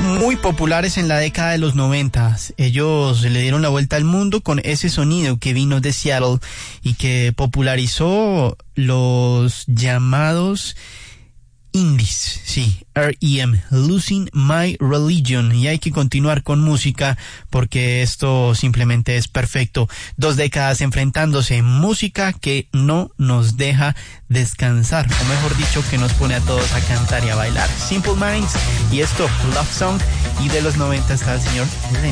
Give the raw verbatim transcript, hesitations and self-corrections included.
muy populares en la década de los noventas. Ellos le dieron la vuelta al mundo con ese sonido que vino de Seattle y que popularizó los llamados indies, sí, R E M, Losing My Religion. Y hay que continuar con música porque esto simplemente es perfecto. Dos décadas enfrentándose, música que no nos deja descansar, o mejor dicho, que nos pone a todos a cantar y a bailar. Simple Minds y esto, Love Song, y de los noventa está el señor